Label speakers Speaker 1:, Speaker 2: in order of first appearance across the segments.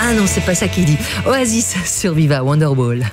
Speaker 1: Ah non, c'est pas ça qu'il dit. Oasis sur Viva Wonderwall.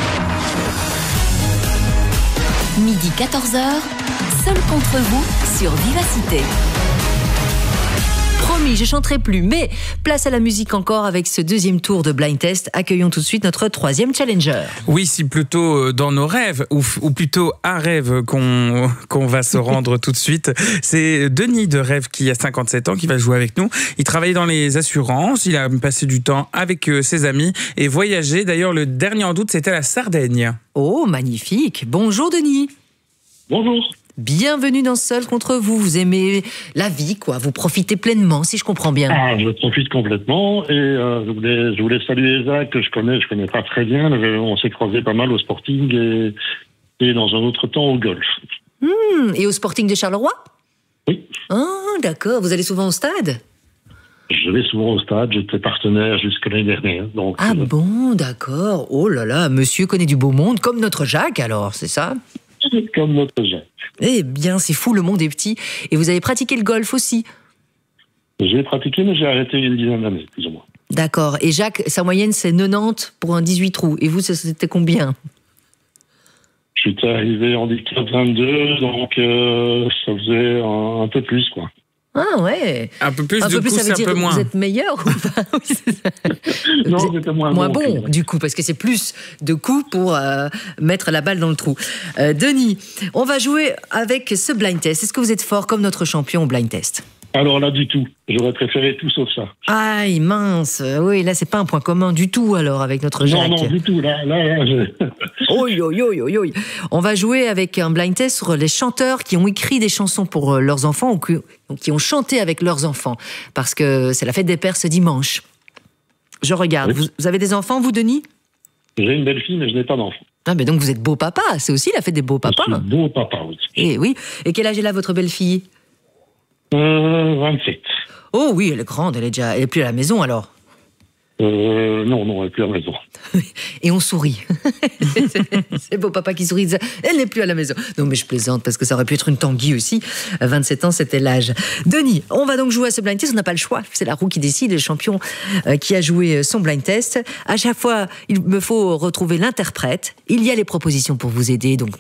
Speaker 2: Midi 14h, seul contre vous sur Vivacité.
Speaker 1: Promis, je chanterai plus, mais place à la musique encore avec ce deuxième tour de Blind Test. Accueillons tout de suite notre troisième challenger.
Speaker 3: Oui, c'est plutôt dans nos rêves, ou plutôt un rêve qu'on va se rendre tout de suite. C'est Denis de Rêve qui a 57 ans, qui va jouer avec nous. Il travaillait dans les assurances, il a passé du temps avec ses amis et voyagé. D'ailleurs, le dernier en doute, c'était la Sardaigne.
Speaker 1: Oh, magnifique. Bonjour Denis.
Speaker 4: Bonjour.
Speaker 1: Bienvenue dans Seul contre vous. Vous aimez la vie, quoi. Vous profitez pleinement, si je comprends bien.
Speaker 4: Ah, je profite complètement et je voulais saluer Isaac que je connais pas très bien. On s'est croisés pas mal au Sporting et dans un autre temps au golf.
Speaker 1: Et au Sporting de Charleroi ?
Speaker 4: Oui.
Speaker 1: Ah, d'accord. Vous allez souvent au stade ?
Speaker 4: Je vais souvent au stade. J'étais partenaire jusqu'à l'année dernière. Donc,
Speaker 1: Ah bon, d'accord. Oh là là, monsieur connaît du beau monde, comme notre Jacques alors, c'est ça ?
Speaker 4: Comme notre Jacques.
Speaker 1: Eh bien, c'est fou, le monde est petit. Et vous avez pratiqué le golf aussi ?
Speaker 4: J'ai pratiqué, mais j'ai arrêté il y a une dizaine d'années, plus ou moins.
Speaker 1: D'accord. Et Jacques, sa moyenne, c'est 90 pour un 18 trous. Et vous, c'était combien ?
Speaker 4: Je suis arrivé en handicap 22, donc ça faisait un peu plus, quoi.
Speaker 1: Ah ouais.
Speaker 3: Un peu plus,
Speaker 1: Un
Speaker 3: du
Speaker 1: peu plus,
Speaker 3: coup,
Speaker 1: ça veut
Speaker 3: c'est un
Speaker 1: dire
Speaker 3: peu
Speaker 1: que
Speaker 3: moins.
Speaker 1: vous êtes meilleur ou pas ? Oui, c'est ça.
Speaker 4: Non,
Speaker 1: Vous êtes
Speaker 4: c'était moins
Speaker 1: bon, du coup, parce que c'est plus de coups pour mettre la balle dans le trou. Denis, on va jouer avec ce blind test. Est-ce que vous êtes fort comme notre champion au blind test ?
Speaker 4: Alors là, du tout. J'aurais préféré tout sauf ça.
Speaker 1: Aïe, mince. Oui, là, c'est pas un point commun du tout, alors, avec notre Jacques.
Speaker 4: Non, du tout. Là,
Speaker 1: Oi. On va jouer avec un blind test sur les chanteurs qui ont écrit des chansons pour leurs enfants ou qui ont chanté avec leurs enfants. Parce que c'est la fête des pères ce dimanche. Je regarde.
Speaker 4: Oui.
Speaker 1: Vous avez des enfants, vous, Denis ?
Speaker 4: J'ai une belle fille, mais je n'ai pas d'enfant.
Speaker 1: Ah, mais donc vous êtes beau papa. C'est aussi la fête des beaux papas.
Speaker 4: Je suis beau papa, oui.
Speaker 1: Et oui. Et quel âge est là, votre belle-fille ?
Speaker 4: 27.
Speaker 1: Oh oui, elle est grande. Elle est plus à la maison, alors.
Speaker 4: Non, elle n'est plus à la maison.
Speaker 1: Et on sourit. C'est beau papa qui sourit. Elle n'est plus à la maison. Non, mais je plaisante parce que ça aurait pu être une Tanguy aussi. 27 ans, c'était l'âge. Denis, on va donc jouer à ce blind test. On n'a pas le choix. C'est la roue qui décide. Le champion qui a joué son blind test. À chaque fois, il me faut retrouver l'interprète. Il y a les propositions pour vous aider. Donc